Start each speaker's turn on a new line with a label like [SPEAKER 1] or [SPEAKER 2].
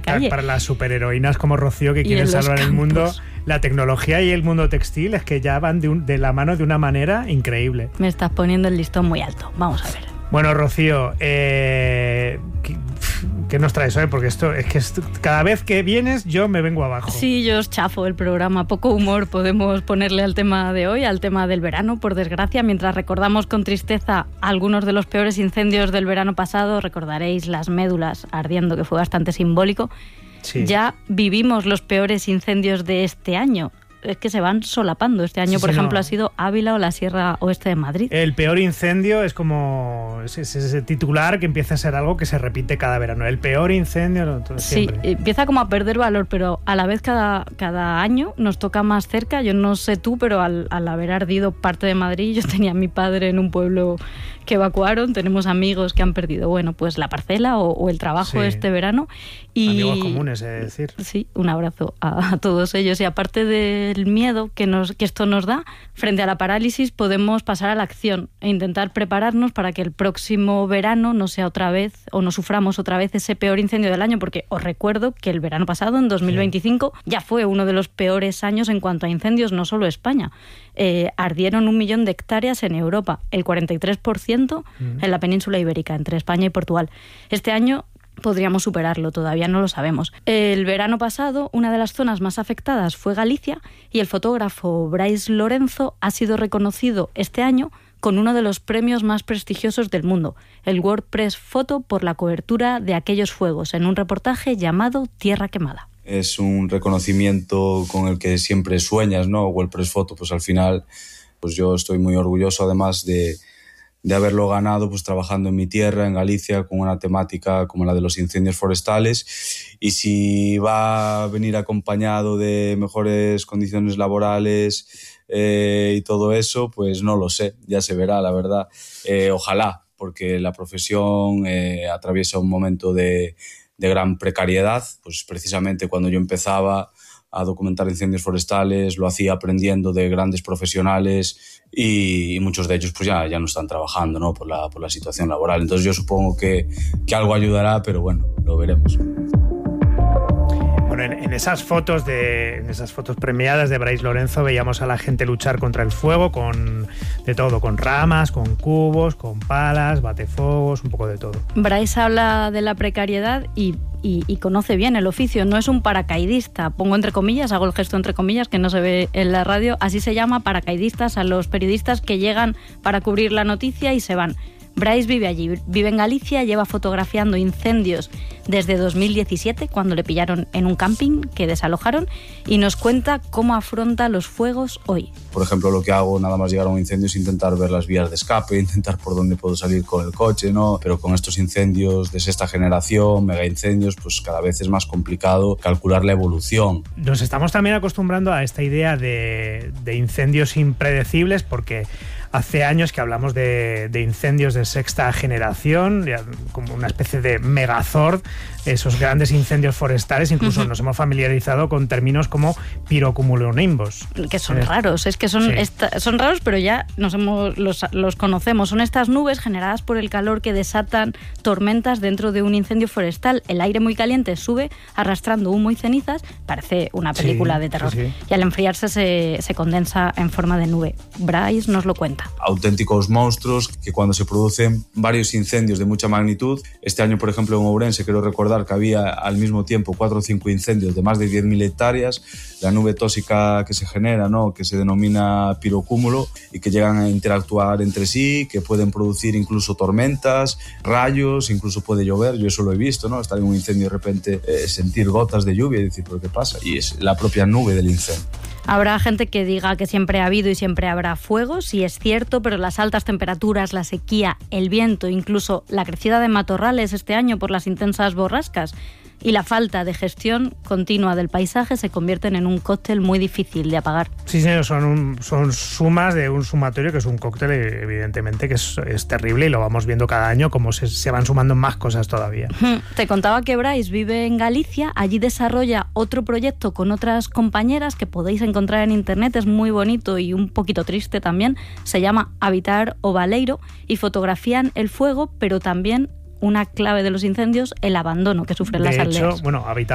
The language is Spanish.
[SPEAKER 1] calle.
[SPEAKER 2] Para las superheroínas como Rocío que quieren salvar el mundo, la tecnología y el mundo textil es que ya van de la mano de una manera increíble.
[SPEAKER 1] Me estás poniendo el listón muy alto. Vamos a ver.
[SPEAKER 2] Bueno, Rocío, ¿qué nos traes hoy? Porque cada vez que vienes yo me vengo abajo.
[SPEAKER 1] Sí, yo os chafo el programa. Poco humor podemos ponerle al tema de hoy, al tema del verano, por desgracia. Mientras recordamos con tristeza algunos de los peores incendios del verano pasado, recordaréis las médulas ardiendo, que fue bastante simbólico. Sí. Ya vivimos los peores incendios de este año. Es que se van solapando. Este año, por ejemplo, ha sido Ávila o la Sierra Oeste de Madrid.
[SPEAKER 2] El peor incendio es como ese titular que empieza a ser algo que se repite cada verano. El peor incendio siempre.
[SPEAKER 1] Sí, empieza como a perder valor, pero a la vez cada año nos toca más cerca. Yo no sé tú, pero al haber ardido parte de Madrid, yo tenía a mi padre en un pueblo que evacuaron, tenemos amigos que han perdido, bueno, pues la parcela o el trabajo este verano. Y,
[SPEAKER 2] amigos comunes, es decir.
[SPEAKER 1] Sí, un abrazo a todos ellos. Y aparte del miedo que esto nos da, frente a la parálisis podemos pasar a la acción e intentar prepararnos para que el próximo verano no sea otra vez, o no suframos otra vez ese peor incendio del año, porque os recuerdo que el verano pasado, en 2025, ya fue uno de los peores años en cuanto a incendios, no solo España. Ardieron 1 millón de hectáreas en Europa, el 43% en la península ibérica, entre España y Portugal. Este año podríamos superarlo, todavía no lo sabemos. El verano pasado, una de las zonas más afectadas fue Galicia, y el fotógrafo Brais Lorenzo ha sido reconocido este año con uno de los premios más prestigiosos del mundo, el World Press Photo, por la cobertura de aquellos fuegos, en un reportaje llamado Tierra Quemada.
[SPEAKER 3] Es un reconocimiento con el que siempre sueñas, ¿no? World Press Photo, pues al final, pues yo estoy muy orgulloso además de haberlo ganado, pues trabajando en mi tierra, en Galicia, con una temática como la de los incendios forestales. Y si va a venir acompañado de mejores condiciones laborales y todo eso, pues no lo sé, ya se verá, la verdad. Ojalá, porque la profesión atraviesa un momento de gran precariedad. Pues precisamente cuando yo empezaba a documentar incendios forestales, lo hacía aprendiendo de grandes profesionales y muchos de ellos pues ya no están trabajando, ¿no? por la situación laboral. Entonces yo supongo que algo ayudará, pero bueno, lo veremos.
[SPEAKER 2] Bueno, en esas fotos premiadas de Brais Lorenzo veíamos a la gente luchar contra el fuego de todo, con ramas, con cubos, con palas, batefuegos, un poco de todo.
[SPEAKER 1] Brais habla de la precariedad y conoce bien el oficio. No es un paracaidista, pongo entre comillas, hago el gesto entre comillas que no se ve en la radio, así se llama paracaidistas a los periodistas que llegan para cubrir la noticia y se van. Brais vive allí, vive en Galicia, lleva fotografiando incendios desde 2017, cuando le pillaron en un camping que desalojaron, y nos cuenta cómo afronta los fuegos hoy.
[SPEAKER 3] Por ejemplo, lo que hago nada más llegar a un incendio es intentar ver las vías de escape, intentar por dónde puedo salir con el coche, ¿no? Pero con estos incendios de sexta generación, mega incendios, pues cada vez es más complicado calcular la evolución.
[SPEAKER 2] Nos estamos también acostumbrando a esta idea de incendios impredecibles, porque hace años que hablamos de incendios de sexta generación, como una especie de megazord, esos grandes incendios forestales. Incluso nos hemos familiarizado con términos como pirocumulonimbus.
[SPEAKER 1] Que son raros, es que son raros, pero ya los conocemos. Son estas nubes generadas por el calor que desatan tormentas dentro de un incendio forestal. El aire muy caliente sube arrastrando humo y cenizas, parece una película de terror. Y al enfriarse se condensa en forma de nube. Brais nos lo cuenta.
[SPEAKER 3] Auténticos monstruos que cuando se producen varios incendios de mucha magnitud, este año por ejemplo en Ourense quiero recordar que había al mismo tiempo 4 o 5 incendios de más de 10.000 hectáreas, la nube tóxica que se genera, ¿no? Que se denomina pirocúmulo, y que llegan a interactuar entre sí, que pueden producir incluso tormentas, rayos, incluso puede llover. Yo eso lo he visto, ¿no? Estar en un incendio y de repente sentir gotas de lluvia y decir, ¿pero qué pasa? Y es la propia nube del incendio.
[SPEAKER 1] Habrá gente que diga que siempre ha habido y siempre habrá fuego, sí es cierto, pero las altas temperaturas, la sequía, el viento, incluso la crecida de matorrales este año por las intensas borrascas y la falta de gestión continua del paisaje se convierten en un cóctel muy difícil de apagar.
[SPEAKER 2] Sí, señor, son sumas de un sumatorio que es un cóctel, evidentemente, que es terrible, y lo vamos viendo cada año como se van sumando más cosas todavía.
[SPEAKER 1] Te contaba que Brais vive en Galicia, allí desarrolla otro proyecto con otras compañeras que podéis encontrar en internet, es muy bonito y un poquito triste también, se llama Habitar o Baleiro, y fotografían el fuego, pero también una clave de los incendios, el abandono que sufren las aldeas.
[SPEAKER 2] De hecho, Habitar